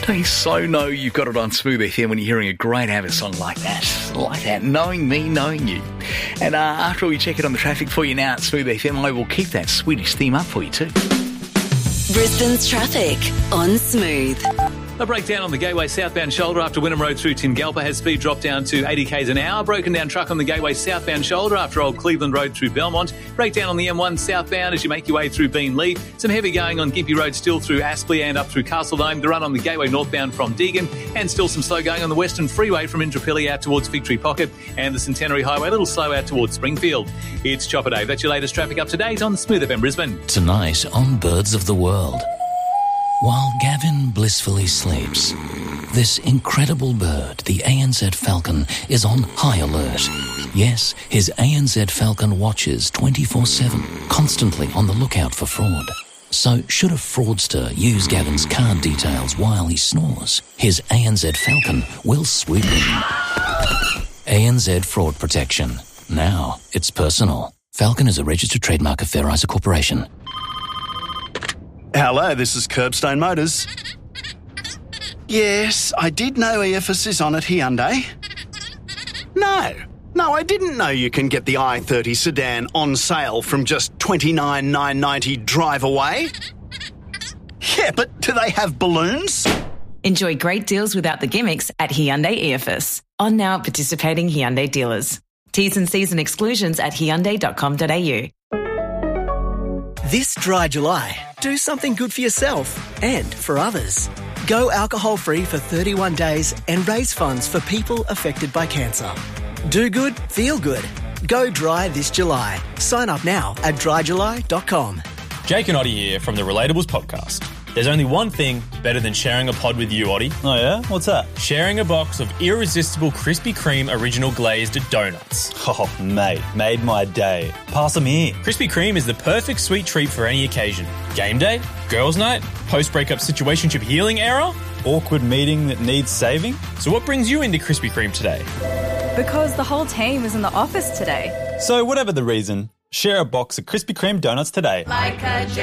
Don't you so know you've got it on Smooth FM when you're hearing a great Abbott song like that, knowing me, knowing you. And after we check it on the traffic for you now at Smooth FM, I will keep that Swedish theme up for you too. Brisbane's traffic on Smooth. A breakdown on the Gateway southbound shoulder after Wynnum Road through Tingalpa has speed dropped down to 80 k's an hour. Broken down truck on the Gateway southbound shoulder after Old Cleveland Road through Belmont. Breakdown on the M1 southbound as you make your way through Beenleigh. Some heavy going on Gympie Road still through Aspley and up through Castledome. The run on the Gateway northbound from Deagon. And still some slow going on the Western Freeway from Indooroopilly out towards Fig Tree Pocket. And the Centenary Highway a little slow out towards Springfield. It's Chopper Dave. That's your latest traffic up to date on Smooth FM Brisbane. Tonight on Birds of the World. While Gavin blissfully sleeps, this incredible bird, the ANZ falcon, is on high alert. Yes, his ANZ falcon watches 24/7, constantly on the lookout for fraud. So should a fraudster use Gavin's card details while he snores, his ANZ falcon will swoop in. ANZ Fraud Protection. Now it's personal. Falcon is a registered trademark of Fair Isa Corporation. Hello, this is Curbstone Motors. Yes, I did know EFS is on at Hyundai. No, I didn't know you can get the i30 sedan on sale from just $29,990 drive away. Yeah, but do they have balloons? Enjoy great deals without the gimmicks at Hyundai EFS. On now participating Hyundai dealers. T's and C's and exclusions at hyundai.com.au. This dry July, do something good for yourself and for others. Go alcohol-free for 31 days and raise funds for people affected by cancer. Do good, feel good. Go dry this July. Sign up now at dryjuly.com. Jake and Oddie here from the Relatables podcast. There's only one thing better than sharing a pod with you, Oddie. Oh yeah? What's that? Sharing a box of irresistible Krispy Kreme original glazed donuts. Oh, mate, made my day. Pass them here. Krispy Kreme is the perfect sweet treat for any occasion. Game day, girls' night, post-breakup situationship healing era, Awkward meeting that needs saving. So what brings you into Krispy Kreme today? Because the whole team is in the office today. So whatever the reason, share a box of Krispy Kreme donuts today. Like a